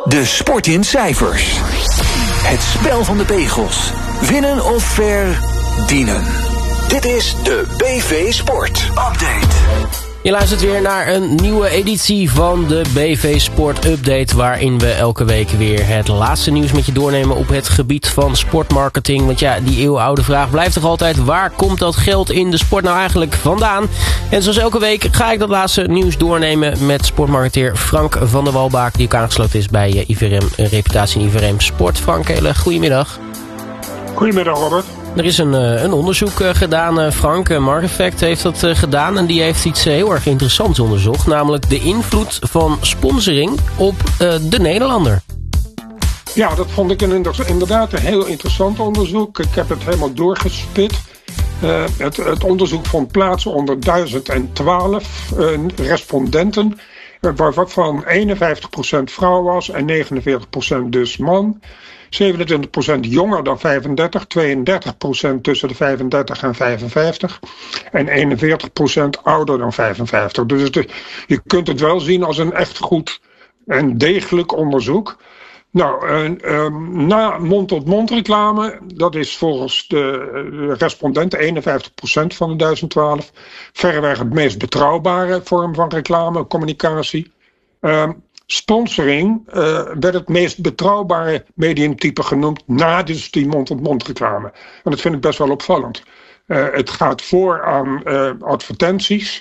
De sport in cijfers. Het spel van de pegels. Winnen of verdienen. Dit is de BV Sport Update. Je luistert weer naar een nieuwe editie van de BV Sport Update, waarin we elke week weer het laatste nieuws met je doornemen op het gebied van sportmarketing. Want ja, die eeuwenoude vraag blijft toch altijd: waar komt dat geld in de sport nou eigenlijk vandaan? En zoals elke week ga ik dat laatste nieuws doornemen met sportmarketeer Frank van der Walbaak, die ook aangesloten is bij IVRM Reputatie en IVRM Sport. Frank, hele goedemiddag. Goedemiddag, Robert. Er is een onderzoek gedaan, Frank. Markeffect heeft dat gedaan en die heeft iets heel erg interessants onderzocht. Namelijk de invloed van sponsoring op de Nederlander. Ja, dat vond ik inderdaad een heel interessant onderzoek. Ik heb het helemaal doorgespit. Het onderzoek vond plaats onder 1012 respondenten, waarvan 51% vrouw was en 49% dus man. 27% jonger dan 35, 32% tussen de 35 en 55 en 41% ouder dan 55. Dus je kunt het wel zien als een echt goed en degelijk onderzoek. Nou, na mond-tot-mond reclame, dat is volgens de respondenten 51% van de 1012, verreweg het meest betrouwbare vorm van reclame, communicatie. Sponsoring werd het meest betrouwbare mediumtype genoemd na dus die mond-tot-mond reclame. En dat vind ik best wel opvallend. Het gaat voor aan advertenties.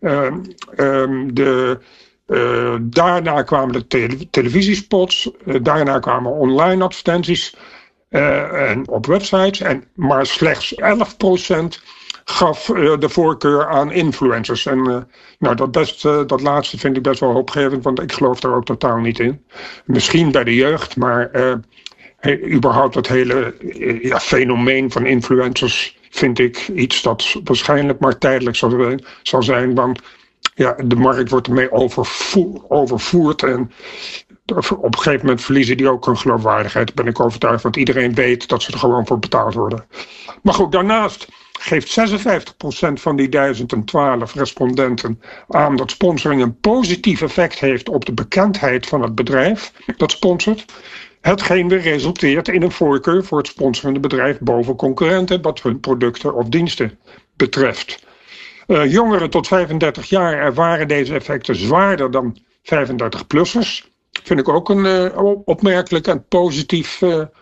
Daarna kwamen de televisiespots. Daarna kwamen online advertenties en op websites. Maar slechts 11% gaf de voorkeur aan influencers. En dat laatste vind ik best wel hoopgevend, want ik geloof daar ook totaal niet in. Misschien bij de jeugd, maar überhaupt dat hele fenomeen van influencers vind ik iets dat waarschijnlijk maar tijdelijk zal zijn. Want ja, de markt wordt ermee overvoerd en op een gegeven moment verliezen die ook hun geloofwaardigheid. Daar ben ik overtuigd, want iedereen weet dat ze er gewoon voor betaald worden. Maar goed, daarnaast geeft 56% van die 1012 respondenten aan dat sponsoring een positief effect heeft op de bekendheid van het bedrijf dat sponsort. Hetgeen weer resulteert in een voorkeur voor het sponsorende bedrijf boven concurrenten wat hun producten of diensten betreft. Jongeren tot 35 jaar ervaren deze effecten zwaarder dan 35-plussers. Vind ik ook een opmerkelijk en positief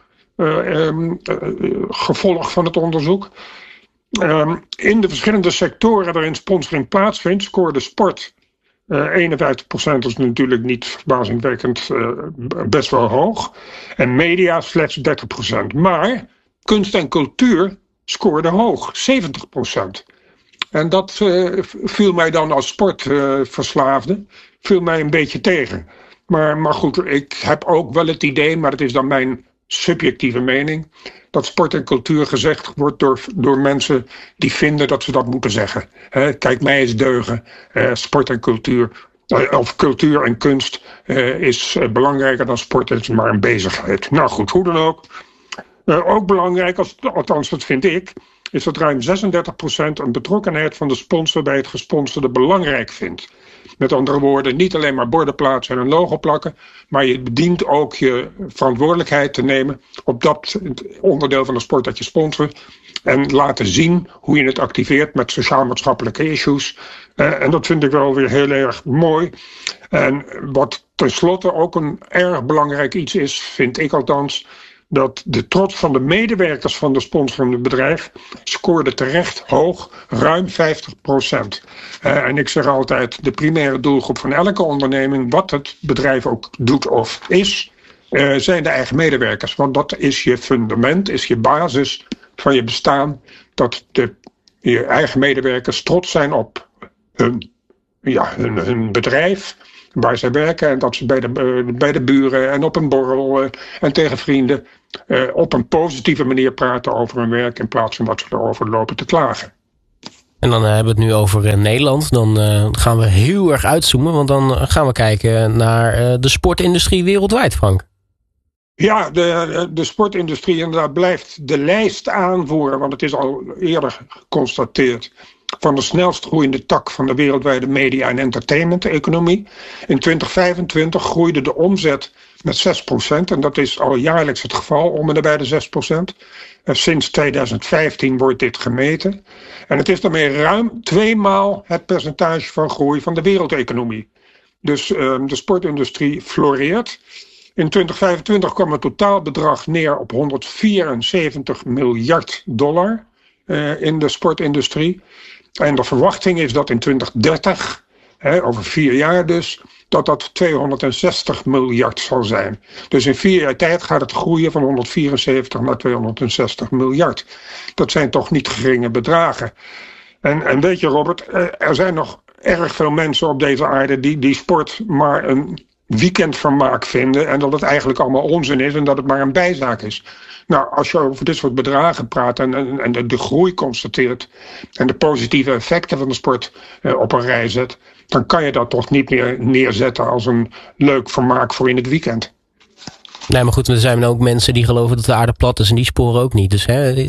gevolg van het onderzoek. In de verschillende sectoren waarin sponsoring plaatsvindt, scoorde sport 51%, is natuurlijk niet verbazingwekkend best wel hoog. En media slechts 30%. Maar kunst en cultuur scoorde hoog, 70%. En dat viel mij dan als sportverslaafde viel mij een beetje tegen. Maar goed, ik heb ook wel het idee, maar dat is dan mijn subjectieve mening, dat sport en cultuur gezegd wordt door mensen die vinden dat ze dat moeten zeggen. Kijk mij eens deugen. Sport en cultuur, of cultuur en kunst is belangrijker dan sport. Het is maar een bezigheid. Nou goed, hoe dan ook. Ook belangrijk, althans dat vind ik, is dat ruim 36% een betrokkenheid van de sponsor bij het gesponsorde belangrijk vindt. Met andere woorden, niet alleen maar borden plaatsen en een logo plakken, maar je dient ook je verantwoordelijkheid te nemen op dat onderdeel van de sport dat je sponsort. En laten zien hoe je het activeert met sociaal-maatschappelijke issues. En dat vind ik wel weer heel erg mooi. En wat tenslotte ook een erg belangrijk iets is, vind ik althans, dat de trots van de medewerkers van de sponsorende bedrijf scoorde terecht hoog, ruim 50%. En ik zeg altijd, de primaire doelgroep van elke onderneming, wat het bedrijf ook doet of is, zijn de eigen medewerkers. Want dat is je fundament, is je basis van je bestaan, dat je eigen medewerkers trots zijn op hun bedrijf, waar zij werken, en dat ze bij de buren en op een borrel en tegen vrienden op een positieve manier praten over hun werk in plaats van dat ze erover lopen te klagen. En dan hebben we het nu over Nederland. Dan gaan we heel erg uitzoomen, want dan gaan we kijken naar de sportindustrie wereldwijd, Frank. Ja, de sportindustrie inderdaad blijft de lijst aanvoeren, want het is al eerder geconstateerd van de snelst groeiende tak van de wereldwijde media- en entertainment-economie. In 2025 groeide de omzet met 6%. En dat is al jaarlijks het geval, om en nabij de 6%. Sinds 2015 wordt dit gemeten. En het is daarmee ruim 2 maal het percentage van groei van de wereldeconomie. Dus de sportindustrie floreert. In 2025 kwam het totaalbedrag neer op $174 miljard in de sportindustrie. En de verwachting is dat in 2030, over 4 jaar dus, dat 260 miljard zal zijn. Dus in 4 jaar tijd gaat het groeien van 174 naar 260 miljard. Dat zijn toch niet geringe bedragen. En weet je, Robert, er zijn nog erg veel mensen op deze aarde die sport maar een weekendvermaak vinden en dat het eigenlijk allemaal onzin is en dat het maar een bijzaak is. Nou, als je over dit soort bedragen praat en de groei constateert en de positieve effecten van de sport op een rij zet, dan kan je dat toch niet meer neerzetten als een leuk vermaak voor in het weekend. Nee, maar goed, er zijn ook mensen die geloven dat de aarde plat is en die sporen ook niet. Dus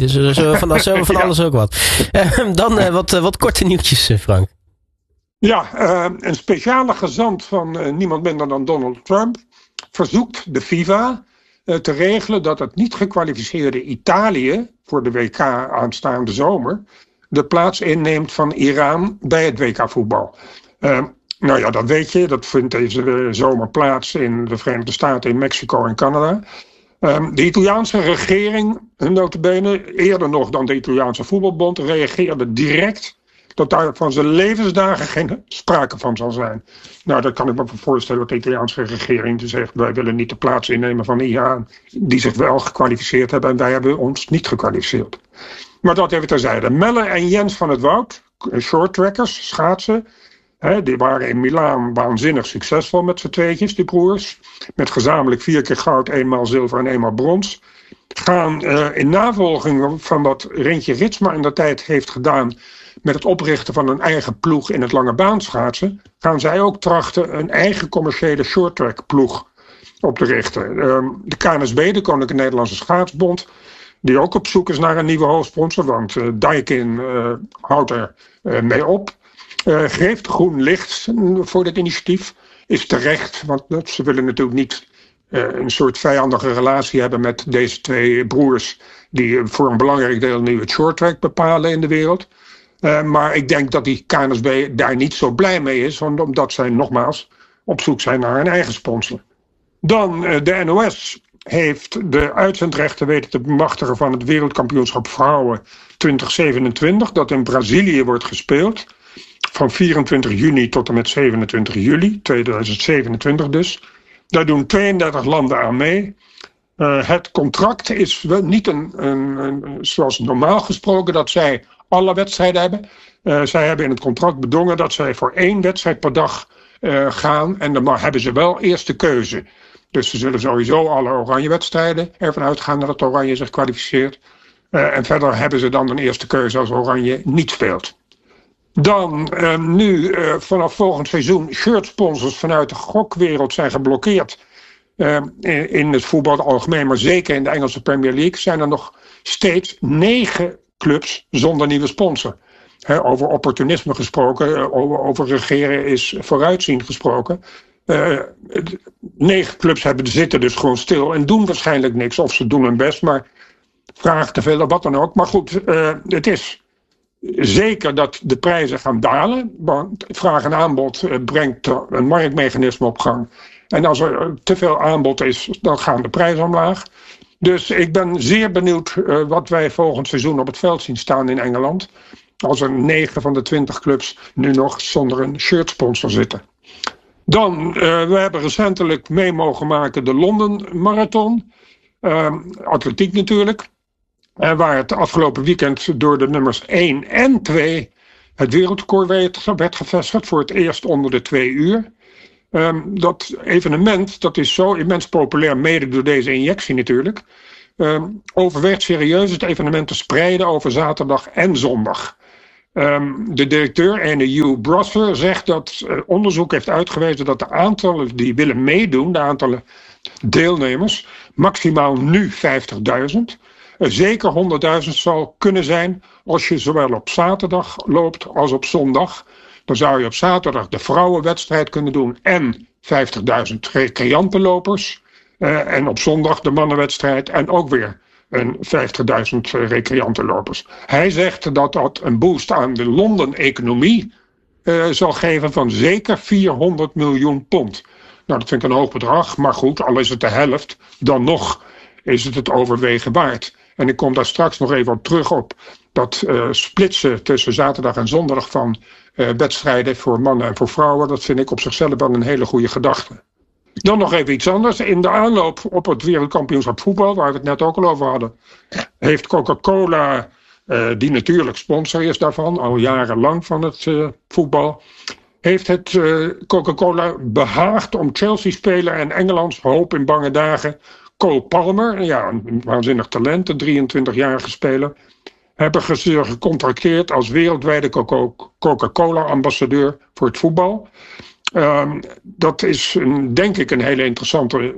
van alles ook wat. Dan wat korte nieuwtjes, Frank. Ja, een speciale gezant van niemand minder dan Donald Trump verzoekt de FIFA te regelen dat het niet gekwalificeerde Italië voor de WK aanstaande zomer de plaats inneemt van Iran bij het WK voetbal. Nou ja, dat weet je. Dat vindt deze zomer plaats in de Verenigde Staten, in Mexico en Canada. De Italiaanse regering, nota bene, eerder nog dan de Italiaanse voetbalbond, reageerde direct dat daar van zijn levensdagen geen sprake van zal zijn. Nou, dat kan ik me voorstellen dat de Italiaanse regering zegt, wij willen niet de plaats innemen van Iran, die zich wel gekwalificeerd hebben en wij hebben ons niet gekwalificeerd. Maar dat even terzijde. Melle en Jens van het Woud, shorttrackers, schaatsen, die waren in Milaan waanzinnig succesvol met z'n tweetjes, die broers. Met gezamenlijk 4 keer goud, 1 maal zilver en 1 maal brons. Gaan in navolging van wat Rintje Ritsma in de tijd heeft gedaan met het oprichten van een eigen ploeg in het lange baan schaatsen, gaan zij ook trachten een eigen commerciële shorttrack ploeg op te richten. De KNSB, de Koninklijke Nederlandse Schaatsbond, die ook op zoek is naar een nieuwe hoofdsponsor, want Daikin houdt er mee op. Geeft groen licht voor dit initiatief. Is terecht, want ze willen natuurlijk niet een soort vijandige relatie hebben met deze 2 broers die voor een belangrijk deel nu het shorttrack bepalen in de wereld. Maar ik denk dat die KNSB daar niet zo blij mee is, omdat zij nogmaals op zoek zijn naar een eigen sponsor. Dan de NOS heeft de uitzendrechten weten te bemachtigen van het wereldkampioenschap vrouwen 2027, dat in Brazilië wordt gespeeld. Van 24 juni tot en met 27 juli, 2027 dus. Daar doen 32 landen aan mee. Het contract is wel niet zoals normaal gesproken dat zij alle wedstrijden hebben. Zij hebben in het contract bedongen dat zij voor 1 wedstrijd per dag gaan. En dan hebben ze wel eerste keuze. Dus ze zullen sowieso alle oranje wedstrijden ervan uitgaan dat het oranje zich kwalificeert. En verder hebben ze dan een eerste keuze als oranje niet speelt. Dan nu vanaf volgend seizoen shirtsponsors vanuit de gokwereld zijn geblokkeerd. In het voetbal algemeen, maar zeker in de Engelse Premier League zijn er nog steeds 9 clubs zonder nieuwe sponsor. Over opportunisme gesproken, over regeren is vooruitzien gesproken. 9 clubs zitten dus gewoon stil en doen waarschijnlijk niks. Of ze doen hun best, maar vragen te veel of wat dan ook. Maar goed, het is zeker dat de prijzen gaan dalen. Want vraag en aanbod brengt een marktmechanisme op gang. En als er te veel aanbod is, dan gaan de prijzen omlaag. Dus ik ben zeer benieuwd wat wij volgend seizoen op het veld zien staan in Engeland. Als er 9 van de 20 clubs nu nog zonder een shirtsponsor zitten. Dan, we hebben recentelijk mee mogen maken de Londen Marathon. Atletiek natuurlijk. Waar het afgelopen weekend door de nummers 1 en 2 het wereldrecord werd gevestigd. Voor het eerst onder de 2 uur. Dat evenement, dat is zo immens populair, mede door deze injectie natuurlijk. Overweegt serieus het evenement te spreiden over zaterdag en zondag. De directeur, Anne Hugh Brosser, zegt dat onderzoek heeft uitgewezen dat de aantallen die willen meedoen, de aantallen deelnemers, maximaal nu 50.000. zeker 100.000 zal kunnen zijn als je zowel op zaterdag loopt als op zondag. Dan zou je op zaterdag de vrouwenwedstrijd kunnen doen en 50.000 recreantenlopers. En op zondag de mannenwedstrijd en ook weer 50.000 recreantenlopers. Hij zegt dat dat een boost aan de Londen-economie zal geven van zeker 400 miljoen pond. Nou, dat vind ik een hoog bedrag, maar goed, al is het de helft, dan nog is het overwegen waard. En ik kom daar straks nog even op terug op dat splitsen tussen zaterdag en zondag van wedstrijden voor mannen en voor vrouwen. Dat vind ik op zichzelf wel een hele goede gedachte. Dan nog even iets anders. In de aanloop op het wereldkampioenschap voetbal, waar we het net ook al over hadden, heeft Coca-Cola, die natuurlijk sponsor is daarvan, al jarenlang van het voetbal, heeft het Coca-Cola behaagd om Chelsea-speler en Engelands hoop in bange dagen, Cole Palmer, ja, een waanzinnig talent, een 23-jarige speler, hebben ze gecontracteerd als wereldwijde Coca-Cola-ambassadeur voor het voetbal. Dat is denk ik een hele interessante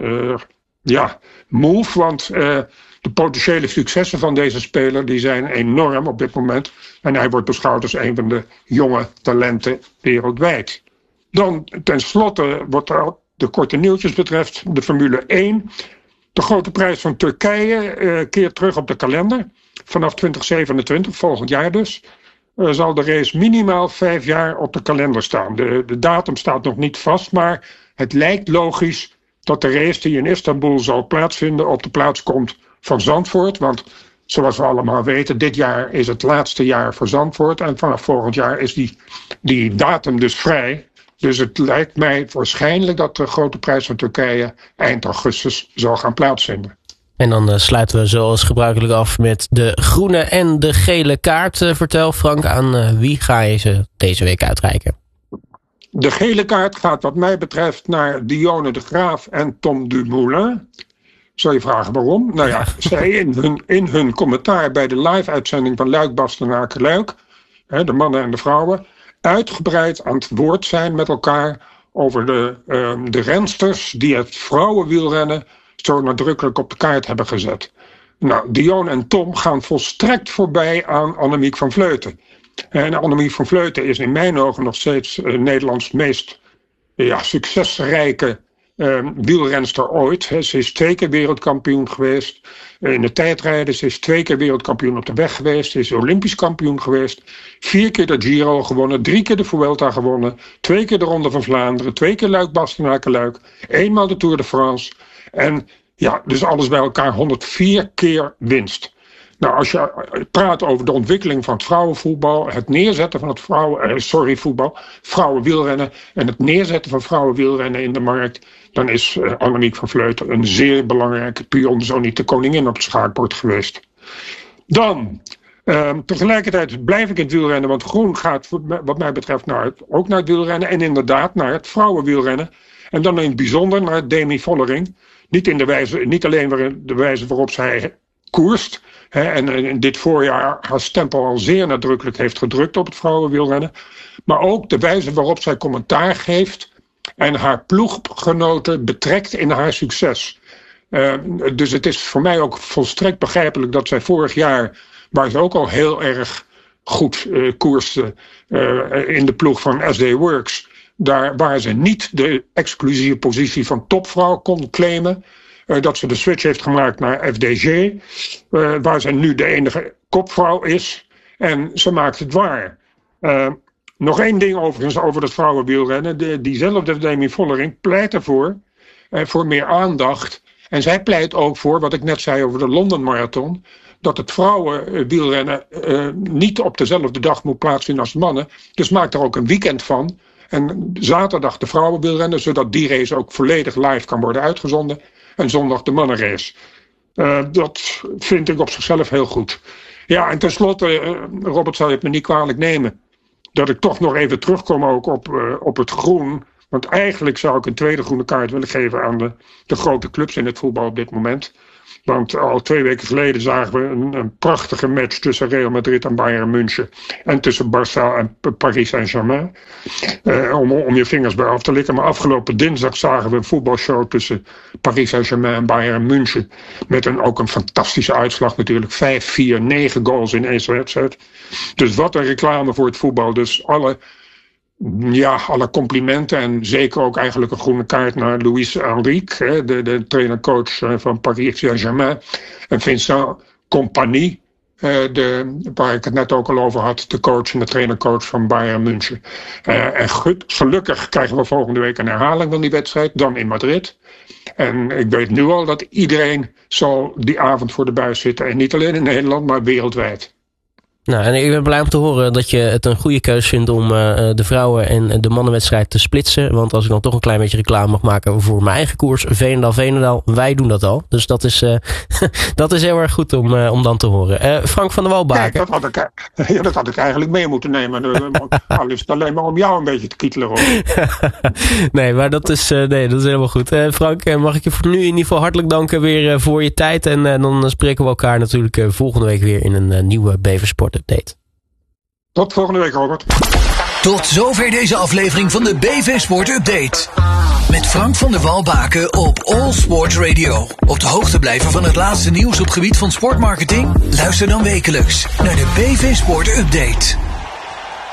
move, want de potentiële successen van deze speler die zijn enorm op dit moment. En hij wordt beschouwd als een van de jonge talenten wereldwijd. Dan tenslotte, wat de korte nieuwtjes betreft, de Formule 1. De grote prijs van Turkije keert terug op de kalender. Vanaf 2027, volgend jaar dus, zal de race minimaal 5 jaar op de kalender staan. De datum staat nog niet vast, maar het lijkt logisch dat de race die in Istanbul zal plaatsvinden op de plaats komt van Zandvoort. Want zoals we allemaal weten, dit jaar is het laatste jaar voor Zandvoort. En vanaf volgend jaar is die datum dus vrij. Dus het lijkt mij waarschijnlijk dat de grote prijs van Turkije eind augustus zal gaan plaatsvinden. En dan sluiten we zoals gebruikelijk af met de groene en de gele kaart. Vertel Frank, aan wie ga je ze deze week uitreiken? De gele kaart gaat wat mij betreft naar Dionne de Graaf en Tom Dumoulin. Zou je vragen waarom? Nou ja, zij in hun commentaar bij de live-uitzending van Luik Bastenaken-Luik, de mannen en de vrouwen, uitgebreid aan het woord zijn met elkaar over de rensters die het vrouwenwielrennen zo nadrukkelijk op de kaart hebben gezet. Nou, Dionne en Tom gaan volstrekt voorbij aan Annemiek van Vleuten. En Annemiek van Vleuten is in mijn ogen nog steeds Nederlands meest succesrijke wielrenster ooit. Ze is 2 keer wereldkampioen geweest in de tijdrijden. Ze is 2 keer wereldkampioen op de weg geweest. Ze is olympisch kampioen geweest. 4 keer de Giro gewonnen. 3 keer de Vuelta gewonnen. 2 keer de Ronde van Vlaanderen. 2 keer Luik Bastenaken-Luik. 1-maal de Tour de France. En ja, dus alles bij elkaar 104 keer winst. Nou, als je praat over de ontwikkeling van het vrouwenvoetbal, het neerzetten van het vrouwenwielrennen en het neerzetten van vrouwenwielrennen in de markt, dan is Annemiek van Vleuten een zeer belangrijke pion, zo niet de koningin op het schaakbord geweest. Dan, tegelijkertijd blijf ik in het wielrennen, want groen gaat wat mij betreft ook naar het wielrennen en inderdaad naar het vrouwenwielrennen. En dan in het bijzonder naar Demi Vollering. Niet alleen de wijze waarop zij koerst. En in dit voorjaar haar stempel al zeer nadrukkelijk heeft gedrukt op het vrouwenwielrennen. Maar ook de wijze waarop zij commentaar geeft en haar ploeggenoten betrekt in haar succes. Dus het is voor mij ook volstrekt begrijpelijk dat zij vorig jaar, waar ze ook al heel erg goed koerste in de ploeg van SD Works, daar waar ze niet de exclusieve positie van topvrouw kon claimen, dat ze de switch heeft gemaakt naar FDG, waar ze nu de enige kopvrouw is. En ze maakt het waar. Nog 1 ding overigens over het vrouwenwielrennen. Diezelfde Demi Vollering pleit ervoor, voor meer aandacht. En zij pleit ook voor, wat ik net zei over de London Marathon, dat het vrouwenwielrennen niet op dezelfde dag moet plaatsvinden als mannen. Dus maak er ook een weekend van. En zaterdag de vrouwenwielrennen, zodat die race ook volledig live kan worden uitgezonden. En zondag de mannenrace. Dat vind ik op zichzelf heel goed. Ja, en tenslotte, Robert, zal je het me niet kwalijk nemen, dat ik toch nog even terugkom ook op het groen. Want eigenlijk zou ik een tweede groene kaart willen geven aan de grote clubs in het voetbal op dit moment. Want al 2 weken geleden zagen we een prachtige match tussen Real Madrid en Bayern München. En tussen Barça en Paris Saint-Germain. Om je vingers bij af te likken. Maar afgelopen dinsdag zagen we een voetbalshow tussen Paris Saint-Germain en Bayern München. Met ook een fantastische uitslag natuurlijk. 5-4, 9 goals in 1 wedstrijd. Dus wat een reclame voor het voetbal. Dus alle complimenten en zeker ook eigenlijk een groene kaart naar Luis Enrique, de trainer-coach van Paris Saint-Germain. En Vincent Kompany, waar ik het net ook al over had, de coach en de trainer-coach van Bayern München. En gelukkig krijgen we volgende week een herhaling van die wedstrijd, dan in Madrid. En ik weet nu al dat iedereen zal die avond voor de buis zitten. En niet alleen in Nederland, maar wereldwijd. Nou, en ik ben blij om te horen dat je het een goede keus vindt om de vrouwen- en de mannenwedstrijd te splitsen. Want als ik dan toch een klein beetje reclame mag maken voor mijn eigen koers, Veenendaal, wij doen dat al. Dus dat is, dat is heel erg goed om dan te horen. Frank van der Walbaken. Ja, dat had ik eigenlijk mee moeten nemen. Nou, is het alleen maar om jou een beetje te kietelen, hoor. Nee, maar dat is helemaal goed. Frank, mag ik je voor nu in ieder geval hartelijk danken weer voor je tijd. En dan spreken we elkaar natuurlijk volgende week weer in een nieuwe BV Sport Update. Tot volgende week, Robert. Tot zover deze aflevering van de BV Sport Update. Met Frank van der Walbaken op All Sports Radio. Op de hoogte blijven van het laatste nieuws op gebied van sportmarketing? Luister dan wekelijks naar de BV Sport Update.